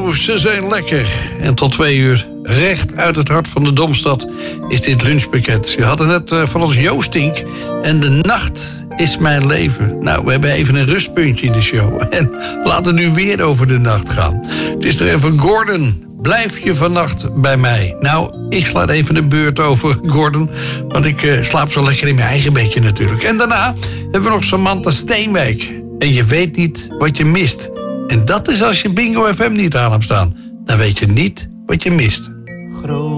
Bingo, ze zijn lekker. En tot 2 uur, recht uit het hart van de Domstad, is dit lunchpakket. Je had het net van ons Joostink. En de nacht is mijn leven. Nou, we hebben even een rustpuntje in de show. En laten we nu weer over de nacht gaan. Het is er even Gordon. Blijf je vannacht bij mij? Nou, ik sla even de beurt over, Gordon. Want ik slaap zo lekker in mijn eigen bedje natuurlijk. En daarna hebben we nog Samantha Steenwijk. En je weet niet wat je mist. En dat is als je Bingo FM niet aan hebt staan. Dan weet je niet wat je mist.